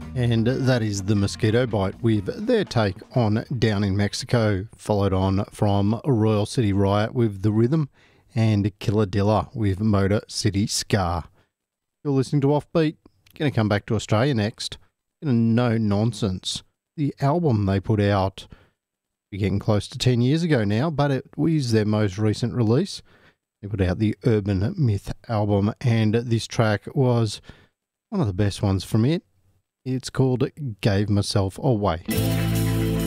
And that is The Mosquito Bite with their take on Down in Mexico, followed on from Royal City Riot with The Rhythm and Killadilla with Motor City Scar. You're listening to Offbeat. Going to come back to Australia next. No Nonsense. The album they put out, we're getting close to 10 years ago now, but it was their most recent release. They put out the Urban Myth album, and this track was one of the best ones from it. It's called Gave Myself Away.